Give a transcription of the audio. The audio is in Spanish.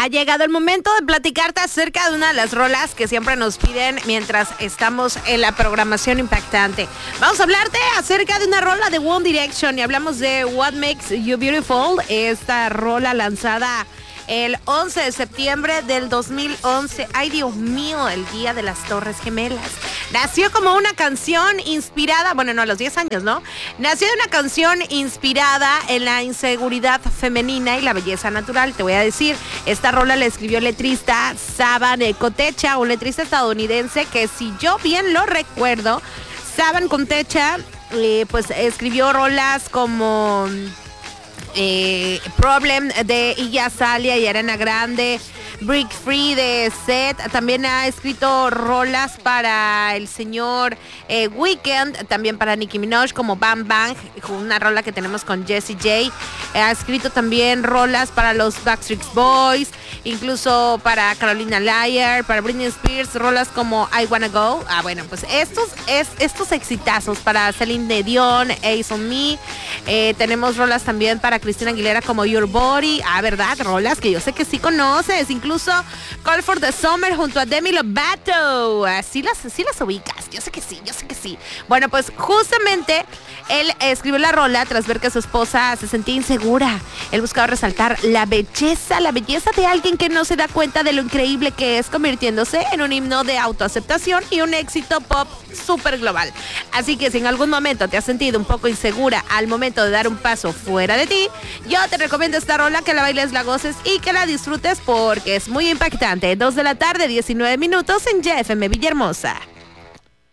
llegado el momento de platicarte acerca de una de las rolas que siempre nos piden mientras estamos en la programación impactante. Vamos a hablarte acerca de una rola de One Direction y hablamos de What Makes You Beautiful, esta rola lanzada el 11 de septiembre del 2011. Ay, Dios mío, el día de las Torres Gemelas. Nació como una canción inspirada, bueno, no, a los 10 años, ¿no? Nació de una canción inspirada en la inseguridad femenina y la belleza natural. Te voy a decir, esta rola la escribió el letrista Saban Kotecha, un letrista estadounidense que, si yo bien lo recuerdo, Saban Kotecha, pues escribió rolas como Problem de Iggy Azalea y Ariana Grande, Break Free de Seth. También ha escrito rolas para el señor Weeknd, también para Nicki Minaj, como Bam Bang, una rola que tenemos con Jessie J. Ha escrito también rolas para los Backstreet Boys, incluso para Carolina Liar, para Britney Spears, rolas como I Wanna Go. Bueno, pues estos exitazos para Celine Dion, Ace on Me. Tenemos rolas también para Christina Aguilera como Your Body. ¿Verdad? Rolas que yo sé que sí conoces. Incluso Call for the Summer junto a Demi Lovato. Sí las ubicas. Yo sé que sí. Bueno, pues justamente él escribió la rola tras ver que su esposa se sentía insegura. Él buscaba resaltar la belleza de alguien que no se da cuenta de lo increíble que es, convirtiéndose en un himno de autoaceptación y un éxito pop súper global. Así que si en algún momento te has sentido un poco insegura al momento de dar un paso fuera de ti, yo te recomiendo esta rola, que la bailes, la goces y que la disfrutes porque es muy impactante. 2 de la tarde, 19 minutos en JFM Villahermosa.